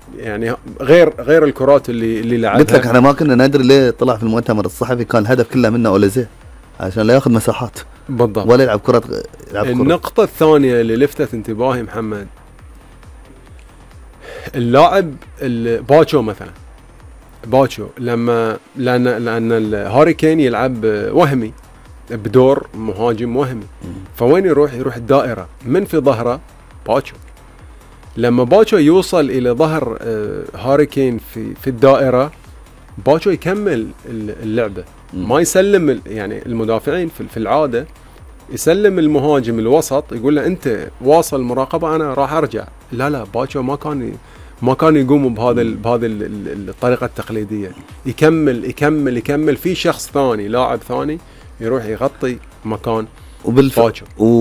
يعني غير الكرات اللي لعبها. قلت لك احنا ما كنا ندري ليه طلع في المؤتمر الصحفي كان الهدف كله منه اوليزيه عشان لا ياخذ مساحات بالضبط ولا يلعب كرة. النقطة الثانية اللي لفتت انتباهي محمد، اللاعب باتشو مثلا، باتشو لأن الهاري كين يلعب وهمي بدور مهاجم وهمي، فوين يروح الدائرة من في ظهره باتشو. لما باتشو يوصل إلى ظهر هاري كين في الدائرة، باتشو يكمل اللعبة، ما يسلم. يعني المدافعين في العادة يسلم المهاجم الوسط يقول له انت واصل مراقبة انا راح ارجع. لا باتشو ما كان يقوم بهذا الطريقة التقليدية، يكمل في شخص ثاني، لاعب ثاني يروح يغطي مكان باتشو.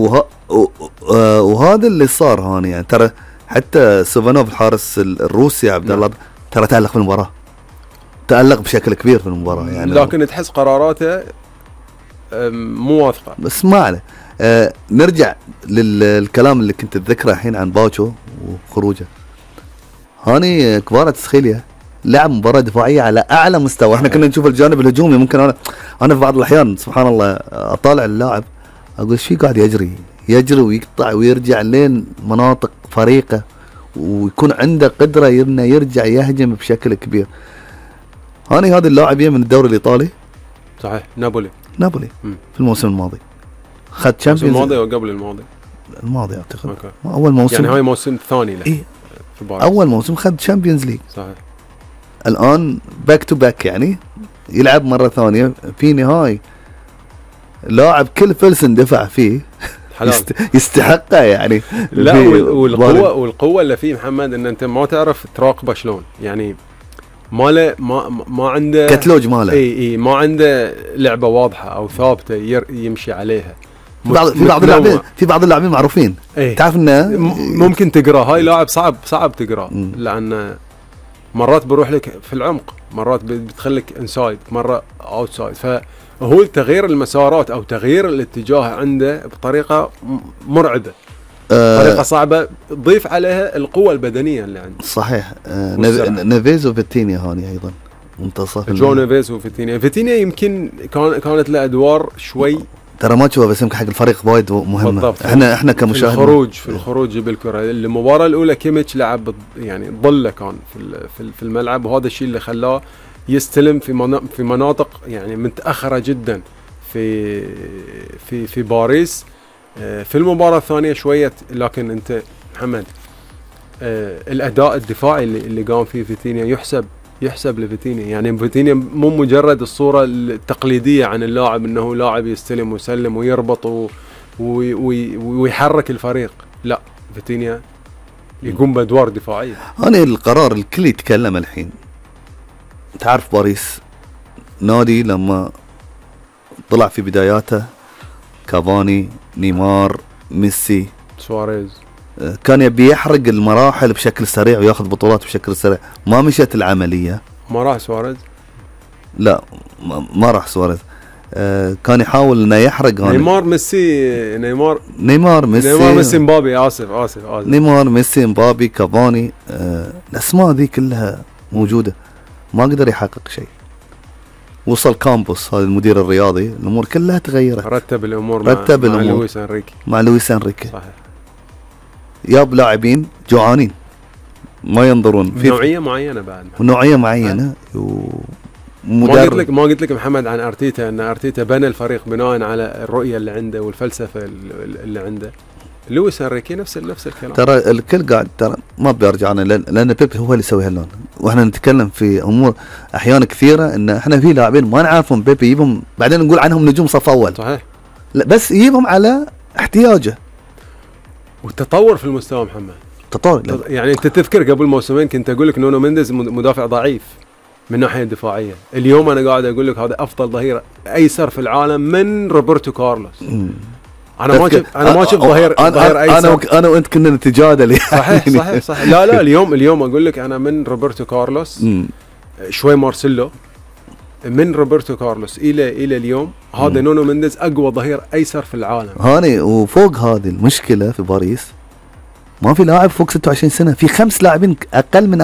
وهذا اللي صار هون. يعني ترى حتى سوفانوف الحارس الروسي عبد الله ترى تألق في المباراة، تألق بشكل كبير في المباراة يعني، لكن تحس قراراته مو واثقة. بس ما عليه. نرجع للكلام اللي كنت تذكره الحين عن باتشو وخروجه. هاني كفاراتسخيليا لعب مباراة دفاعية على أعلى مستوى. احنا كنا نشوف الجانب الهجومي، ممكن أنا في بعض الأحيان سبحان الله أطالع اللاعب أقول ايش في قاعد يجري ويقطع ويرجع لين مناطق فريقة، ويكون عنده قدرة إنه يرجع يهجم بشكل كبير. هاني هذا اللاعب من الدوري الإيطالي، صحيح، نابولي في الموسم الماضي خد تشامبيونز. الماضي وقبل الماضي اعتقد. اول موسم، يعني هاي موسم ثاني له. إيه؟ اول موسم خد تشامبيونز ليج. صحيح. الان باك تو باك، يعني يلعب مره ثانيه في نهائي لاعب كل فلسن دفع فيه يستحقه يعني. لا والقوه اللي فيه محمد ان انت ما تعرف تراقبه شلون، يعني ما عنده كتلوج ماله. اي ما عنده لعبه واضحه او ثابته يمشي عليها. في بعض اللاعبين معروفين، تعرف انه ممكن تقرا هاي لاعب صعب تقرا، لان مرات بروح لك في العمق، مرات بتخليك انسايد، مره اوتسايد. فهو تغيير المسارات او تغيير الاتجاه عنده بطريقه مرعبه، طريقة صعبة، ضيف عليها القوة البدنية اللي عنده. صحيح. نيفيز وفيتينيا هاني أيضا منتصف. جو نيفيز وفيتينيا يمكن كانت له أدوار شوي، ترى ما تشوفها، بس يمكن حق الفريق وايد مهمة. احنا كمشاهدين في الخروج بالكرة. المباراة الأولى كيميتش لعب يعني ضله كان في الملعب، وهذا الشيء اللي خلاه يستلم في مناطق يعني متأخرة جدا في باريس. في المباراة الثانية شوية، لكن انت محمد الاداء الدفاعي اللي قام فيه فيتينيا يحسب لفيتينيا. يعني فيتينيا مو مجرد الصورة التقليدية عن اللاعب انه لاعب يستلم ويسلم ويربط ويحرك الفريق، لا، فيتينيا يقوم بادوار دفاعية. هنا القرار الكل يتكلم الحين. تعرف باريس نادي لما طلع في بداياته كافاني، نيمار، ميسي، سواريز، كان يبي يحرق المراحل بشكل سريع وياخذ بطولات بشكل سريع. ما مشت العملية. ما راح سواريز؟ لا ما راح سواريز. كان يحاول انه يحرق. نيمار ميسي مبابي، اسف نيمار ميسي مبابي كافاني، الاسماء ذي كلها موجودة، ما قدر يحقق شيء. وصل كامبوس هذا المدير الرياضي، الامور كلها تغيرت، رتب الامور مع لويس انريكي. صحيح. ياب لاعبين جوعانين ما ينظرون في نوعيه معينه، بعد نوعيه معينه. ما قلت لك محمد عن ارتيتا، ان ارتيتا بنى الفريق بناء على الرؤيه اللي عنده والفلسفه اللي عنده. لويس انريكي نفس الكلام. ترى الكل قاعد، ترى ما بيرجع انا لان بيب هو اللي يسوي هاللون. واحنا نتكلم في امور احيان كثيره ان احنا في لاعبين ما نعرفهم بيب يجيبهم، بعدين نقول عنهم نجوم صف اول. صحيح. لا بس يجيبهم على احتياجه والتطور في المستوى محمد. تطور يعني انت تذكر قبل موسمين كنت اقول لك نونو مينديز مدافع ضعيف من الناحيه الدفاعيه، اليوم انا قاعد اقول لك هذا افضل ظهير ايسر في العالم من روبرتو كارلوس. انا ما شفت ظهير ايسر. انا وانت كنا نتجادل. صحيح. لا اليوم اقول لك انا من روبرتو كارلوس شوي مارسيلو، من روبرتو كارلوس الى اليوم هذا نونو مينديز اقوى ظهير ايسر في العالم. هاني وفوق هذه المشكله في باريس ما في لاعب فوق 26 سنه، في 5 لاعبين اقل من